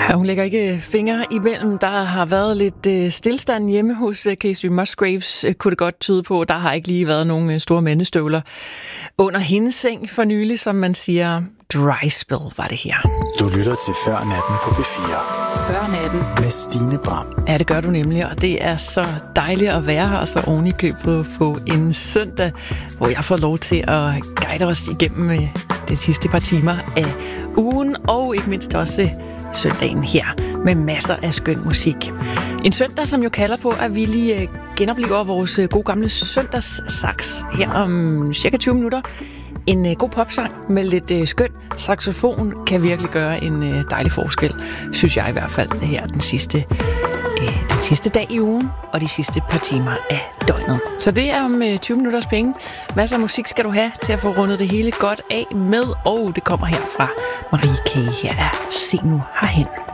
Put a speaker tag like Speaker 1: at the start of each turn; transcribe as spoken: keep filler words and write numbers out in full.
Speaker 1: Ja, hun lægger ikke fingre imellem. Der har været lidt øh, stillstand hjemme hos øh, Casey Musgraves, øh, kunne det godt tyde på. Der har ikke lige været nogen øh, store mandestøvler under hendes seng for nylig, som man siger. Dry spell var det her.
Speaker 2: Du lytter til Før Natten på P fire.
Speaker 3: Før Natten.
Speaker 2: Med Stine Bram.
Speaker 1: Ja, det gør du nemlig, og det er så dejligt at være her, og så oven i købet på en søndag, hvor jeg får lov til at guide os igennem øh, de sidste par timer af ugen, og ikke mindst også søndagen her med masser af skøn musik. En søndag, som jo kalder på, at vi lige genoplever vores gode gamle søndagssaks her om cirka tyve minutter. En god popsang med lidt skøn saxofon kan virkelig gøre en dejlig forskel, synes jeg i hvert fald her den sidste, den sidste dag i ugen og de sidste par timer af døgnet. Så det er om tyve minutters penge. Masser af musik skal du have til at få rundet det hele godt af med, og det kommer her fra Marie K. Her er Se nu herhen.